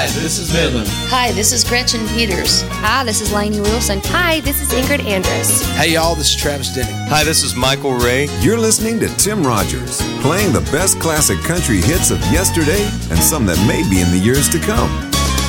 This is Midland. Hi, this is Gretchen Peters. Hi, this is Lainey Wilson. Hi, this is Ingrid Andress. Hey, y'all, this is Travis Denning. Hi, this is Michael Ray. You're listening to Tim Rogers, playing the best classic country hits of yesterday and some that may be in the years to come.